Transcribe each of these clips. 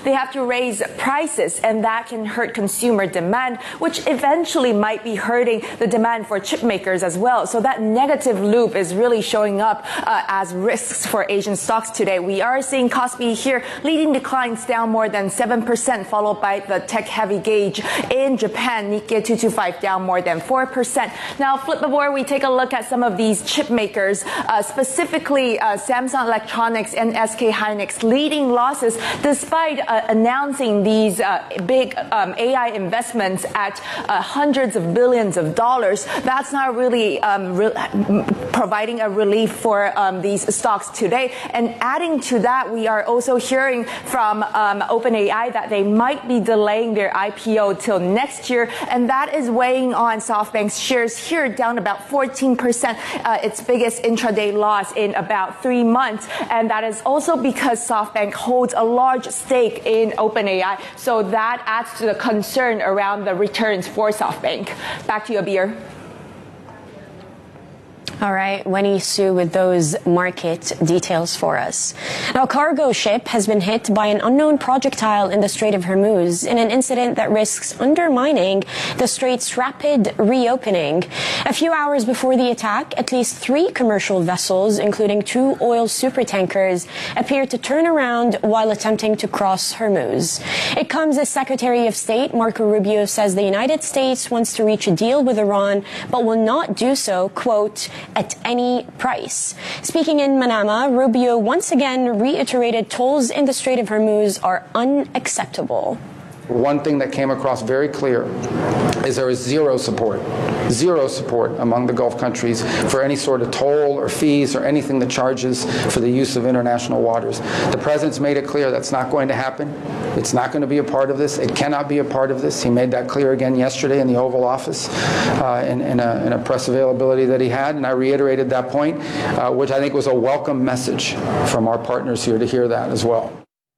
they have to raise prices, and that can hurt consumer demand, which eventually might be hurting the demand for chip makers as well. So that negative loop is really showing up as risks for Asian stocks today. We are seeing Kospi here leading declines down more than 7%, followed by the tech-heavy gauge in Japan, Nikkei 225 down more than 4%. Now, flip the board, we take a look at some of these chip makers, specifically Samsung Electronics and SK Hynix leading losses despite announcing these big AI investments at hundreds of billions of dollars. That's not really providing a relief for these stocks today. And adding to that, we are also hearing from OpenAI that they might be delaying their IPO till next year, and that is weighing on SoftBank's shares here, down about 14%, its biggest intraday loss in about 3 months. And that is also because SoftBank holds a large stake in OpenAI, so that adds to the concern around the returns for SoftBank. Back to you, Abir. All right, Winnie Su with those market details for us. Now, a cargo ship has been hit by an unknown projectile in the Strait of Hormuz in an incident that risks undermining the strait's rapid reopening. A few hours before the attack, at least 3 commercial vessels, including 2 oil supertankers, appeared to turn around while attempting to cross Hormuz. It comes as Secretary of State Marco Rubio says the United States wants to reach a deal with Iran, but will not do so, quote, at any price. Speaking in Manama, Rubio once again reiterated tolls in the Strait of Hormuz are unacceptable. One thing that came across very clear is there is zero support among the Gulf countries for any sort of toll or fees or anything that charges for the use of international waters. The President's made it clear that's not going to happen. It's not going to be a part of this. It cannot be a part of this. He made that clear again yesterday in the Oval Office in a press availability that he had, and I reiterated that point, which I think was a welcome message from our partners here to hear that as well.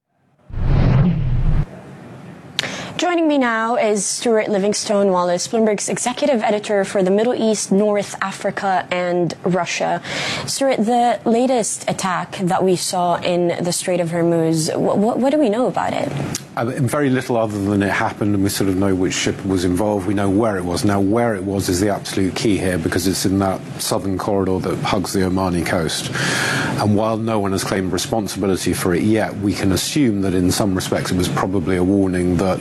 Joining me now is Stuart Livingstone Wallace, Bloomberg's executive editor for the Middle East, North Africa, and Russia. Stuart, the latest attack that we saw in the Strait of Hormuz, what do we know about it? Very little other than it happened, and we sort of know which ship was involved. We know where it was. Now, where it was is the absolute key here, because it's in that southern corridor that hugs the Omani coast. And while no one has claimed responsibility for it yet, we can assume that in some respects it was probably a warning that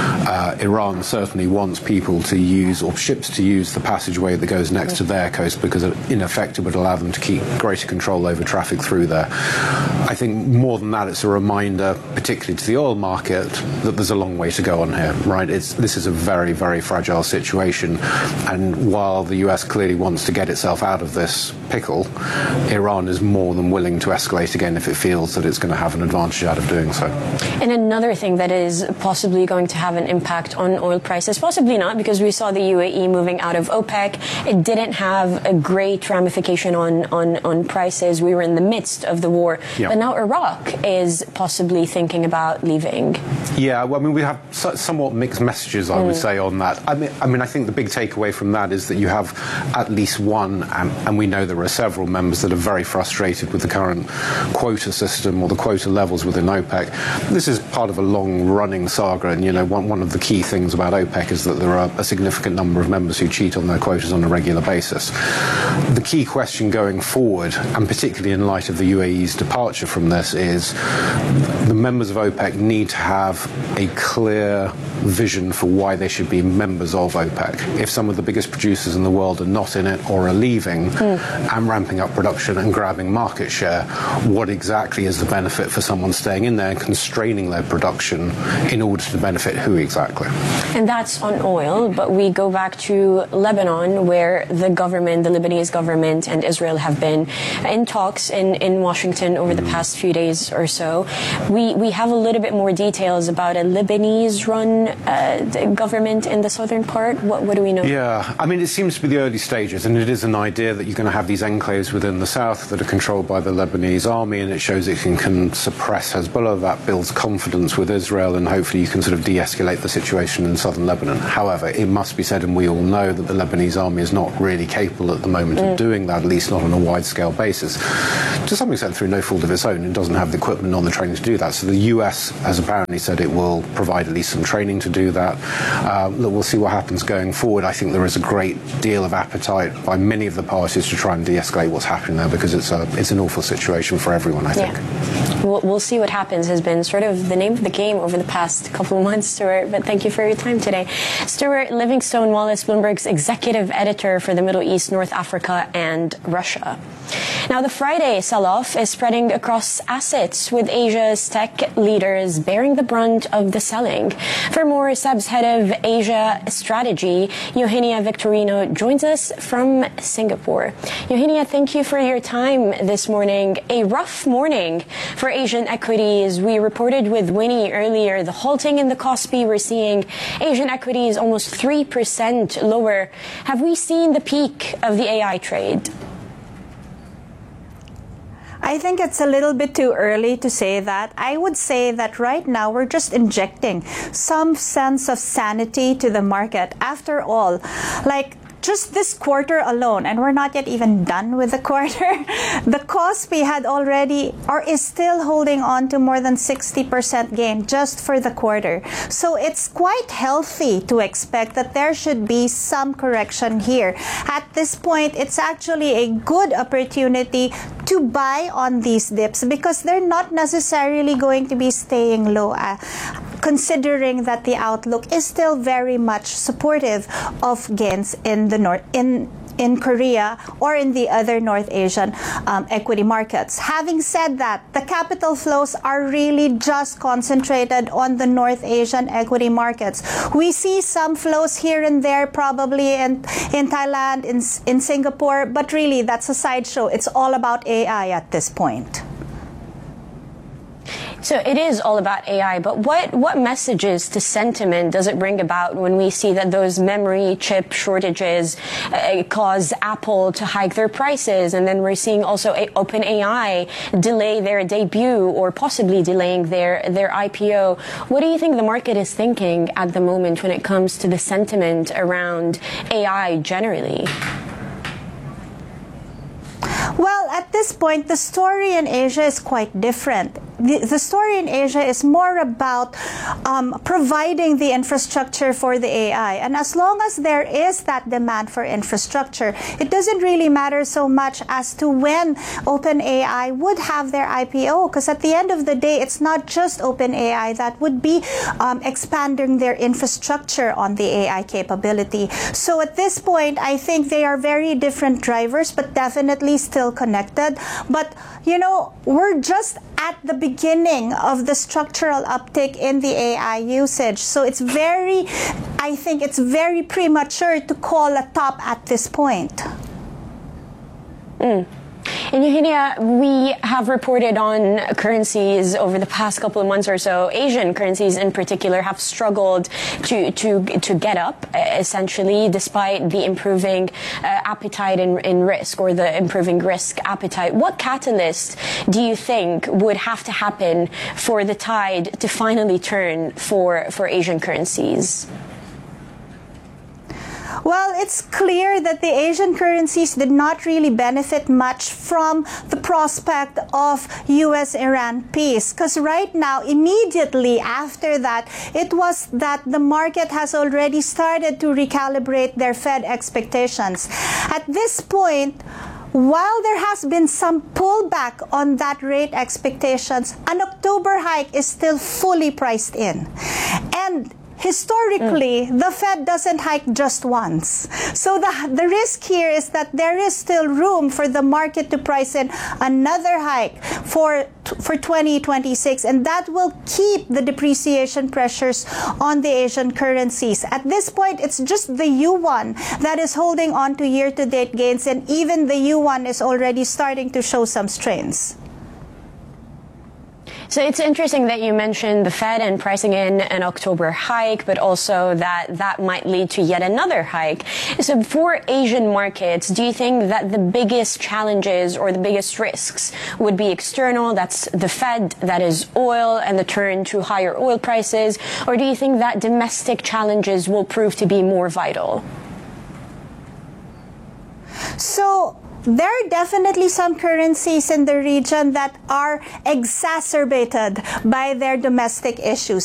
Iran certainly wants people to use, or ships to use, the passageway that goes next to their coast, because in effect it would allow them to keep greater control over traffic through there. I think more than that, it's a reminder, particularly to the oil market, that there's a long way to go on here, right? This is a very, very fragile situation, and while the US clearly wants to get itself out of this pickle, Iran is more than willing to escalate again if it feels that it's going to have an advantage out of doing so. And another thing that is possibly going to have an impact on oil prices, possibly not, because we saw the UAE moving out of OPEC. It didn't have a great ramification on prices. We were in the midst of the war, but now Iraq is possibly thinking about leaving. Yeah, well, I mean, we have somewhat mixed messages, I would say, on that. I mean, I think the big takeaway from that is that you have at least one, and we know there are several members that are very frustrated with the current quota system or the quota levels within OPEC. This is part of a long-running saga, and, you know, one of the key things about OPEC is that there are a significant number of members who cheat on their quotas on a regular basis. The key question going forward, and particularly in light of the UAE's departure from this, is the members of OPEC need to have a clear vision for why they should be members of OPEC. If some of the biggest producers in the world are not in it or are leaving and ramping up production and grabbing market share, what exactly is the benefit for someone staying in there and constraining their production in order to benefit who exactly? And that's on oil, but we go back to Lebanon, where the government, the Lebanese government and Israel have been in talks in Washington over the past few days or so. We have a little bit more details about a Lebanese-run government in the southern part. What do we know? Yeah, I mean, it seems to be the early stages, and it is an idea that you're going to have these enclaves within the south that are controlled by the Lebanese army, and it shows it can suppress Hezbollah. That builds confidence with Israel, and hopefully you can sort of de-escalate the situation in southern Lebanon. However, it must be said, and we all know, that the Lebanese army is not really capable at the moment of doing that, at least not on a wide-scale basis. To some extent, through no fault of its own, it doesn't have the equipment on the training to do that. So the US has apparently said it will provide at least some training to do that. Look, we'll see what happens going forward. I think there is a great deal of appetite by many of the parties to try and de-escalate what's happening there, because it's an awful situation for everyone, I think. Yeah. We'll see what happens has been sort of the name of the game over the past couple of months, Stuart, but thank you for your time today. Stuart Livingstone Wallace, Bloomberg's executive editor for the Middle East, North Africa, and Russia. Now, the Friday sell-off is spreading across assets, with Asia's tech leaders bearing the brunt of the selling. For more, SEB's head of Asia strategy, Eugenia Victorino, joins us from Singapore. Eugenia, thank you for your time this morning. A rough morning for Asian equities. We reported with Winnie earlier the halting in the Kospi. We're seeing Asian equities almost 3% lower. Have we seen the peak of the AI trade? I think it's a little bit too early to say that. I would say that right now we're just injecting some sense of sanity to the market. After all, like just this quarter alone, and we're not yet even done with the quarter, the Kospi had already or is still holding on to more than 60% gain just for the quarter. So it's quite healthy to expect that there should be some correction here. At this point, it's actually a good opportunity to buy on these dips because they're not necessarily going to be staying low, considering that the outlook is still very much supportive of gains in the in Korea or in the other North Asian equity markets. Having said that, the capital flows are really just concentrated on the North Asian equity markets. We see some flows here and there, probably in Thailand, in Singapore, but really that's a sideshow. It's all about AI at this point. So it is all about AI, but what messages to sentiment does it bring about when we see that those memory chip shortages cause Apple to hike their prices, and then we're seeing also OpenAI delay their debut or possibly delaying their IPO? What do you think the market is thinking at the moment when it comes to the sentiment around AI generally? Well, at this point, the story in Asia is quite different. The story in Asia is more about providing the infrastructure for the AI. And as long as there is that demand for infrastructure, it doesn't really matter so much as to when OpenAI would have their IPO. Because at the end of the day, it's not just OpenAI that would be expanding their infrastructure on the AI capability. So at this point, I think they are very different drivers, but definitely still connected. But, you know, we're just at the beginning of the structural uptick in the AI usage. So I think it's very premature to call a top at this point. And Eugenia, we have reported on currencies over the past couple of months or so. Asian currencies in particular have struggled to get up, essentially, despite the improving appetite in risk, or the improving risk appetite. What catalyst do you think would have to happen for the tide to finally turn for Asian currencies? Well, it's clear that the Asian currencies did not really benefit much from the prospect of U.S.-Iran peace. Because right now, immediately after that, it was that the market has already started to recalibrate their Fed expectations. At this point, while there has been some pullback on that rate expectations, an October hike is still fully priced in. And historically, the Fed doesn't hike just once. So the risk here is that there is still room for the market to price in another hike for 2026, and that will keep the depreciation pressures on the Asian currencies. At this point, it's just the yuan that is holding on to year-to-date gains, and even the yuan is already starting to show some strains. So it's interesting that you mentioned the Fed and pricing in an October hike, but also that might lead to yet another hike. So for Asian markets, do you think that the biggest challenges or the biggest risks would be external? That's the Fed, that is oil and the turn to higher oil prices. Or do you think that domestic challenges will prove to be more vital? So there are definitely some currencies in the region that are exacerbated by their domestic issues.